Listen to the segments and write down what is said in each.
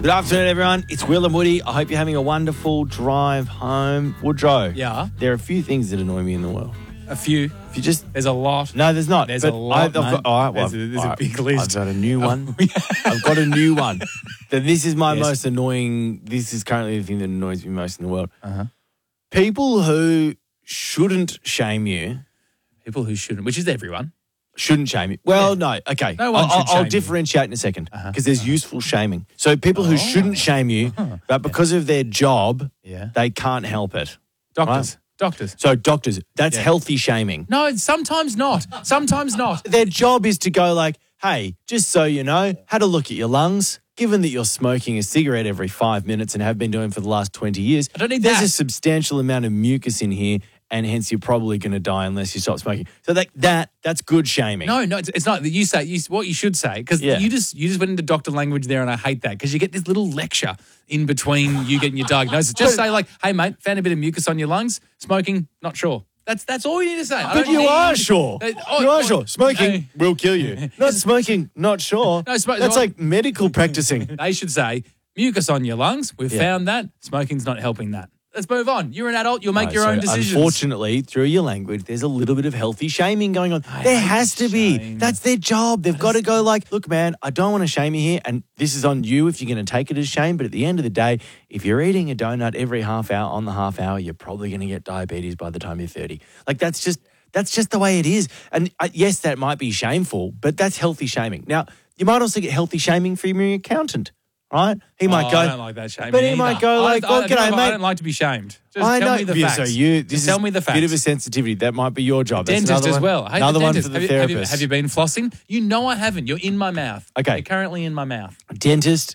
Good afternoon, everyone. It's Will and Woody. I hope you're having a wonderful drive home. Woodrow. Yeah. There are a few things that annoy me in the world. A few. If you just... There's a lot. No, there's not. There's a lot, All right, well, there's a big list. I've got a new one. I've got a new one. This is my most annoying... This is currently the thing that annoys me most in the world. Uh-huh. People who shouldn't shame you... People who shouldn't, which is everyone. Shouldn't shame you. Well, no. Okay. No one should shame I'll you. differentiate in a second because there's useful shaming. So people who shouldn't shame you, but because of their job, they can't help it. Doctors. Right? Doctors. So doctors, that's healthy shaming. No, sometimes not. Sometimes not. Their job is to go like, hey, just so you know, had a look at your lungs. Given that you're smoking a cigarette every 5 minutes and have been doing for the last 20 years, I don't need there's that. a substantial amount of mucus in here, and hence you're probably going to die unless you stop smoking. So that's good shaming. No, it's not. You say what you should say because you just went into doctor language there, and I hate that because you get this little lecture in between you getting your diagnosis. Just say like, "Hey, mate, found a bit of mucus on your lungs. Smoking, not sure." That's all you need to say. But you are sure. You are sure. Smoking will kill you. Not smoking, not sure. No, that's like medical practicing. They should say, mucus on your lungs. We've found that. Smoking's not helping that. Let's move on. You're an adult. You'll make your own decisions. Unfortunately, through your language, there's a little bit of healthy shaming going on. There has to be. That's their job. They've got to go like, look, man, I don't want to shame you here. And this is on you if you're going to take it as shame. But at the end of the day, if you're eating a donut every half hour on the half hour, you're probably going to get diabetes by the time you're 30. Like that's just the way it is. And yes, that might be shameful, but that's healthy shaming. Now, you might also get healthy shaming from your accountant. Right? He might go. I don't like that shaming. But he might go like, "Oh, g'day, mate." I don't like to be shamed. Just I tell know. me the facts. So tell me the facts. Bit of a sensitivity. That might be your job. That's Dentist as well. Hey, another one for dentist. the therapist. Have you been flossing? You know I haven't. You're in my mouth. Okay. You're currently in my mouth. Dentist,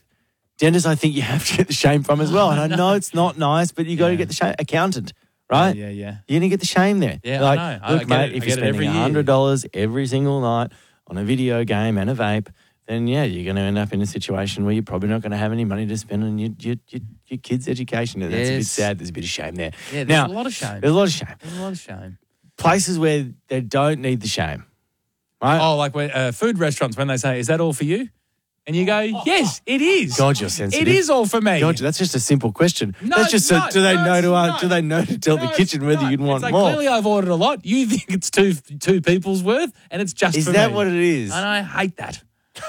I think you have to get the shame from as well. And I know it's not nice, but you got to get the shame. Accountant, right? Yeah. You're going to get the shame there. Yeah, like, I know. Look, mate, if you're spending $100 every single night on a video game and a vape, then, you're going to end up in a situation where you're probably not going to have any money to spend on your kids' education. And that's a bit sad. There's a bit of shame there. Yeah, there's a lot of shame. There's a lot of shame. There's a lot of shame. Places where they don't need the shame, right? Oh, like food restaurants when they say, "Is that all for you?" And you go, "Yes, it is." God, you're sensitive. It is all for me. God, that's just a simple question. No, that's just no, do they no, know to no. do they know to tell the kitchen whether you'd want it's like, more? Clearly, I've ordered a lot. You think it's two people's worth, and it's just Is for that me. what it is? And I hate that.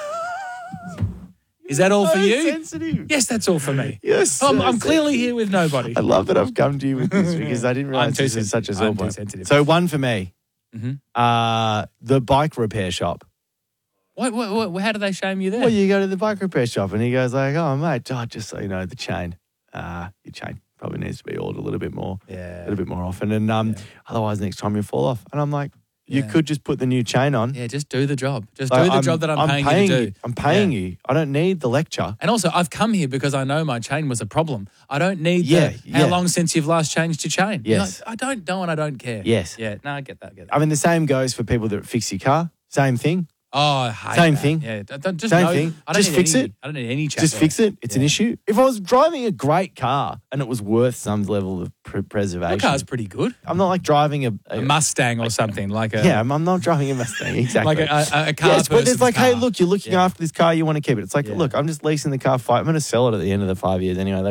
Is that all for you? Sensitive. Yes, that's all for me. Yes, I'm clearly here with nobody. I love that I've come to you with this because I didn't realize this is such a sore point. sensitive. So one for me, Mm-hmm. the bike repair shop. What, how do they shame you there? Well, you go to the bike repair shop and he goes like, "Oh, mate, just so you know, the chain, your chain probably needs to be oiled a little bit more often, and otherwise next time you fall off." And I'm like, you could just put the new chain on. Yeah, just do the job. Just do the job that I'm paying you to do. I'm paying you. I don't need the lecture. And also, I've come here because I know my chain was a problem. I don't need how long since you've last changed your chain. Yes. I don't know and I don't care. Yes. Yeah, no, I get that. I mean, the same goes for people that fix your car. Same thing. Oh, I hate Same that. thing. Yeah, Same thing. Just fix it. I don't need any chat. Just fix it. It's an issue. If I was driving a great car and it was worth some level of preservation. Your car's pretty good. I'm not like driving a Mustang or something like a. Yeah, I'm not driving a Mustang exactly. Like a car. Yes, but it's like, car. hey, look, you're looking after this car. You want to keep it. It's like, look, I'm just leasing the car. I'm going to sell it at the end of the 5 years anyway.